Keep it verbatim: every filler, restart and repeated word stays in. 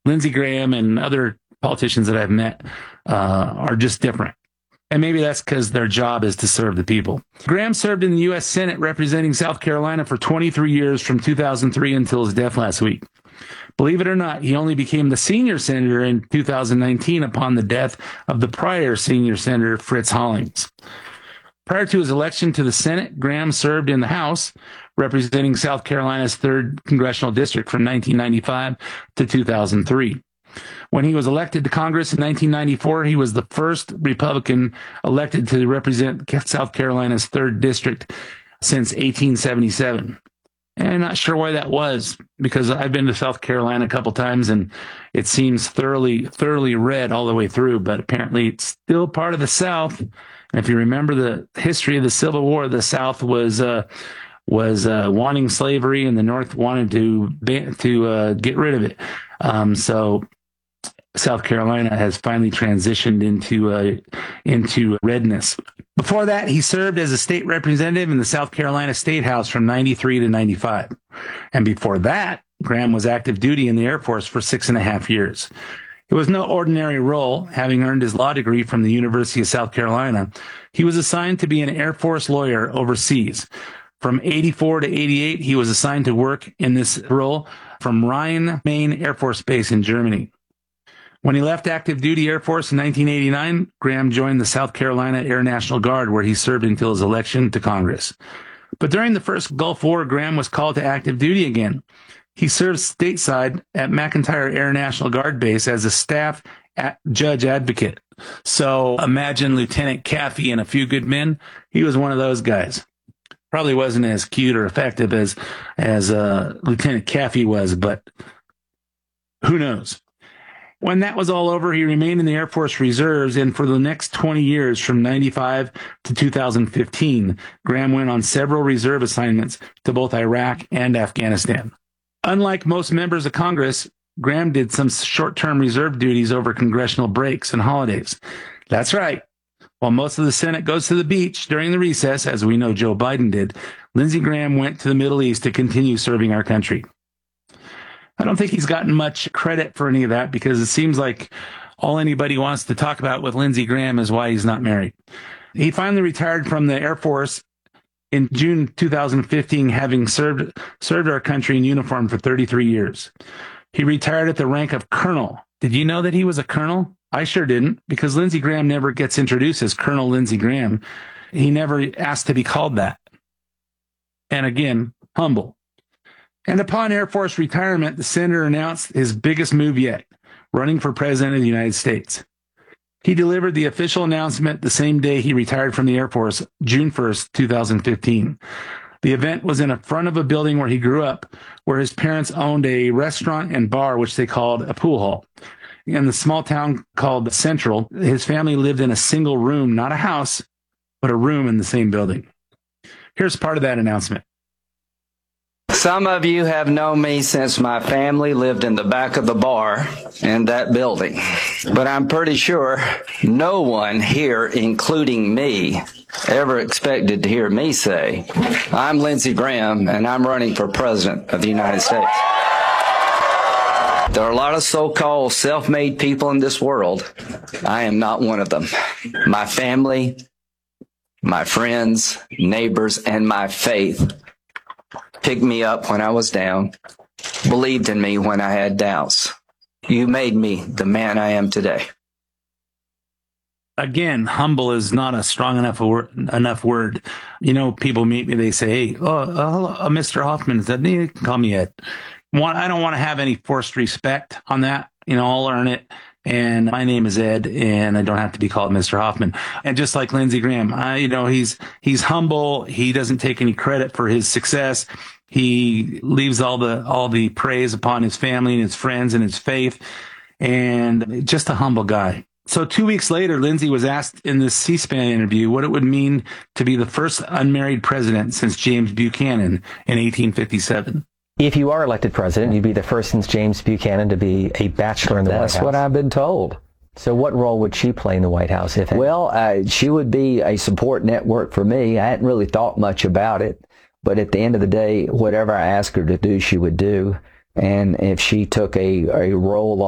Lindsey Graham and other politicians that I've met uh, are just different. And maybe that's because their job is to serve the people. Graham served in the U S Senate representing South Carolina for twenty-three years from two thousand three until his death last week. Believe it or not, he only became the senior senator in two thousand nineteen upon the death of the prior senior senator, Fritz Hollings. Prior to his election to the Senate, Graham served in the House, representing South Carolina's third congressional district from nineteen ninety-five to two thousand three. When he was elected to Congress in nineteen ninety-four, he was the first Republican elected to represent South Carolina's third district since eighteen seventy-seven. And I'm not sure why that was, because I've been to South Carolina a couple times and it seems thoroughly, thoroughly red all the way through, but apparently it's still part of the South. And if you remember the history of the Civil War, the South was uh, was uh, wanting slavery and the North wanted to to uh, get rid of it. Um, so South Carolina has finally transitioned into uh, into redness. Before that, he served as a state representative in the South Carolina State House from ninety-three to ninety-five. And before that, Graham was active duty in the Air Force for six and a half years. It was no ordinary role. Having earned his law degree from the University of South Carolina, he was assigned to be an Air Force lawyer overseas. From eighty-four to eighty-eight, he was assigned to work in this role from Rhein-Main Air Force Base in Germany. When he left active duty Air Force in nineteen eighty-nine, Graham joined the South Carolina Air National Guard, where he served until his election to Congress. But during the first Gulf War, Graham was called to active duty again. He served stateside at McEntire Air National Guard Base as a staff at judge advocate. So imagine Lieutenant Caffey and A Few Good Men. He was one of those guys. Probably wasn't as cute or effective as as uh, Lieutenant Caffey was, but who knows? When that was all over, he remained in the Air Force Reserves, and for the next twenty years, from ninety-five to two thousand fifteen, Graham went on several reserve assignments to both Iraq and Afghanistan. Unlike most members of Congress, Graham did some short-term reserve duties over congressional breaks and holidays. That's right. While most of the Senate goes to the beach during the recess, as we know Joe Biden did, Lindsey Graham went to the Middle East to continue serving our country. I don't think he's gotten much credit for any of that, because it seems like all anybody wants to talk about with Lindsey Graham is why he's not married. He finally retired from the Air Force in June two thousand fifteen, having served served our country in uniform for thirty-three years. He retired at the rank of colonel. Did you know that he was a colonel? I sure didn't, because Lindsey Graham never gets introduced as Colonel Lindsey Graham. He never asked to be called that. And again, humble. And upon Air Force retirement, the senator announced his biggest move yet, running for president of the United States. He delivered the official announcement the same day he retired from the Air Force, June first, two thousand fifteen. The event was in front of a building where he grew up, where his parents owned a restaurant and bar, which they called a pool hall. In the small town called Central, his family lived in a single room, not a house, but a room in the same building. Here's part of that announcement. Some of you have known me since my family lived in the back of the bar in that building. But I'm pretty sure no one here, including me, ever expected to hear me say, I'm Lindsey Graham and I'm running for president of the United States. There are a lot of so-called self-made people in this world. I am not one of them. My family, my friends, neighbors, and my faith picked me up when I was down, believed in me when I had doubts. You made me the man I am today. Again, humble is not a strong enough word, enough word. You know, people meet me, they say, hey, oh, uh, hello, uh, Mister Hoffman, that you can call me Ed. I don't want to have any forced respect on that. You know, I'll earn it. And my name is Ed, and I don't have to be called Mister Hoffman. And just like Lindsey Graham, I, you know, he's he's humble. He doesn't take any credit for his success. He leaves all the all the praise upon his family and his friends and his faith, and just a humble guy. So two weeks later, Lindsey was asked in this C-SPAN interview what it would mean to be the first unmarried president since James Buchanan in eighteen fifty-seven. If you are elected president, you'd be the first since James Buchanan to be a bachelor in the White House. That's what I've been told. So what role would she play in the White House, if any? Well, uh, she would be a support network for me. I hadn't really thought much about it. But at the end of the day, whatever I asked her to do, she would do. And if she took a, a role